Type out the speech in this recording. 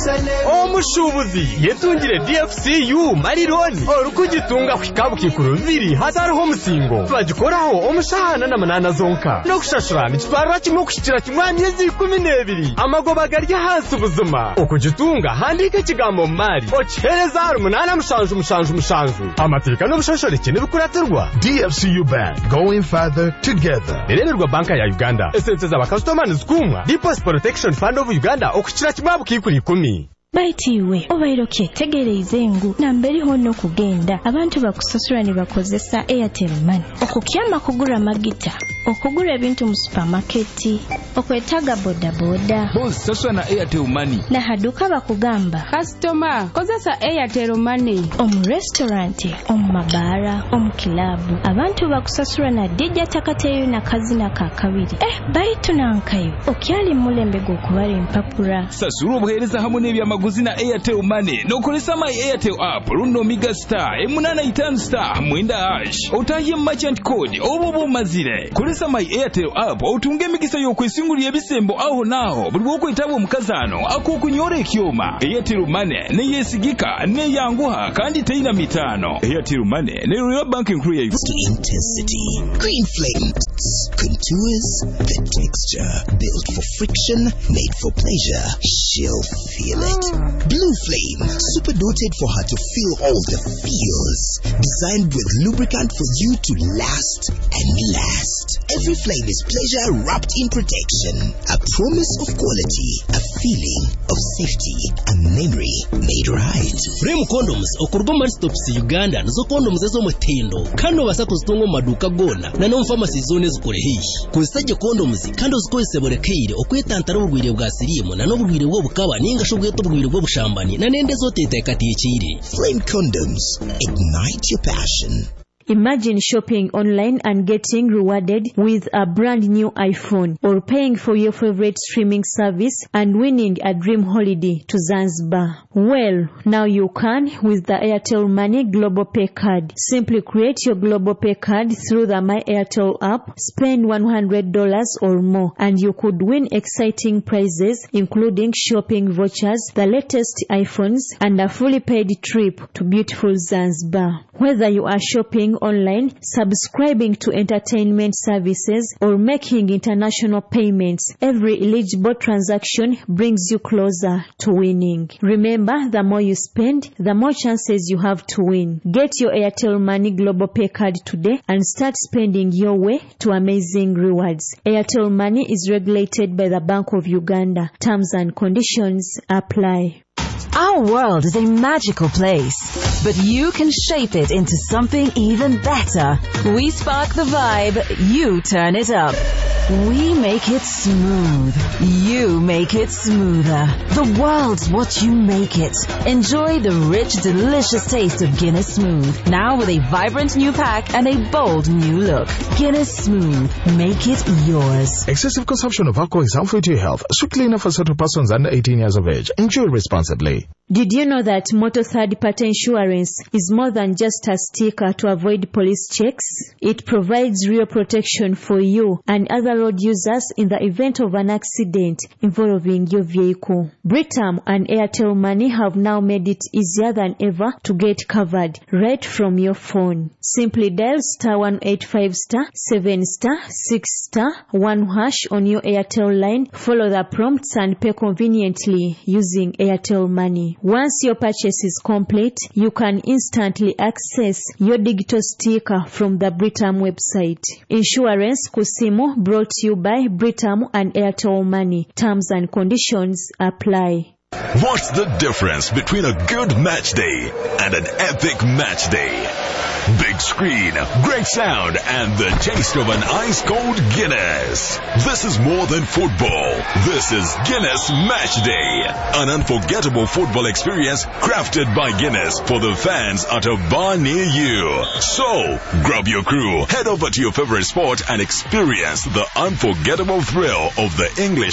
omushubuzi yetungire DFCU marironi orukugitunga kwikabu kikuru biri hatariho musingo bagikoraho omushahana na manana zonka no kushashura nikitwarwa kimwe kushikira kimwanya zi12 amagoba garya hasi ubuzima okugitunga handika ikigambo mari ochereza 8 amateka no bushashoreke nibikuraterwa DFCU Bank, going further together. Erererwa banka ya Uganda esente za bakasitoma nizikumwa Deposit Protection Fund of Uganda okukira kimwabu kikuri 10 Baitiwe obayiroke tegereze ngu namberi hono kugenda abantu bakusasura ne bakozesa Airtel Money okukyama kugura magita okugura ebintu mu supermarket okwetaga boda boda boss sasura na Airtel Money na haduka bakugamba customer kozesa Airtel Money omu restaurant omu mabara omu kilabu abantu bakusasura na DJ takateyo na kazina ka kabiri baitu nankayo okyali mulembe go kubara empapura sasura obuhereza hamwe n'ebyamaguzi na Airtel Money nokolesa my Airtel app runo Mega Star M85 Star mwenda hash otaye merchant code obo mazire kolesa my Airtel app otunge migisa yokwesingulya ebisembo aho naho buli wokwetabo mukazano akokunyora ekyoma Airtel Money ne yesigika ne yanguha kandi teina mitano Airtel Money ne Royal Bank nkuru ya intensity green flame contours the texture built for friction made for pleasure she'll feel it Blue Flame, super doted for her to feel all the feels. Designed with lubricant for you to last and last. Every flame is pleasure wrapped in protection. A promise of quality, a feeling of safety, a memory made right. Flame condoms okurwa muri Stops Uganda nazo condoms ezo mutendo kano basako zitongo maduka gona na no pharmacy zone zikorehiye kusaje condoms kandi uzikozese borekeire okwetantara ubugwire bwa sirimu na no bugwire bwo bukaba ninga shobwe to bugwire bwo bushambani na nende zote tekatiye Flame condoms ignite your passion. Imagine shopping online and getting rewarded with a brand new iPhone, or paying for your favorite streaming service and winning a dream holiday to Zanzibar. Well, now you can with the Airtel Money Global Pay Card. Simply create your Global Pay Card through the My Airtel app, spend $100 or more, and you could win exciting prizes including shopping vouchers, the latest iPhones, and a fully paid trip to beautiful Zanzibar. Whether you are shopping online, subscribing to entertainment services, or making international payments, every eligible transaction brings you closer to winning. Remember, the more you spend, the more chances you have to win. Get your Airtel Money Global Pay Card today and start spending your way to amazing rewards. Airtel Money is regulated by the Bank of Uganda. Terms and conditions apply. Our world is a magical place, but you can shape it into something even better. We spark the vibe, you turn it up. We make it smooth, you make it smoother. The world's what you make it. Enjoy the rich, delicious taste of Guinness Smooth, now with a vibrant new pack and a bold new look. Guinness Smooth, make it yours. Excessive consumption of alcohol is harmful to your health. Strictly enough for certain persons under 18 years of age. Enjoy responsibly. Did you know that motor third-party insurance is more than just a sticker to avoid police checks? It provides real protection for you and other road users in the event of an accident involving your vehicle. Britam and Airtel Money have now made it easier than ever to get covered right from your phone. Simply dial *185*7*6*1# on your Airtel line, follow the prompts and pay conveniently using Airtel Money. Once your purchase is complete, you can instantly access your digital sticker from the Britam website. Insurance Kusimu brought to you by Britam and Airtel Money. Terms and conditions apply. What's the difference between a good match day and an epic match day? Big screen, great sound, and the taste of an ice-cold Guinness. This is more than football. This is Guinness Match Day. An unforgettable football experience crafted by Guinness for the fans at a bar near you. So, grab your crew, head over to your favorite sport and experience the unforgettable thrill of the English